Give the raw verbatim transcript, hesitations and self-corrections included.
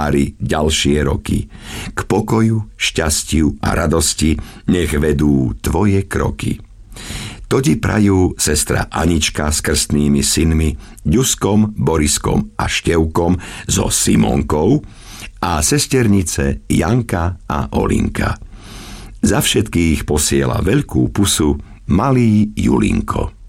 tvári ďalšie roky. K pokoju, šťastiu a radosti nech vedú tvoje kroky. To ti prajú sestra Anička s krstnými synmi Ďuskom, Boriskom a Števkom so Simonkou a sesternice Janka a Olinka. Za všetkých posiela veľkú pusu malý Julinko.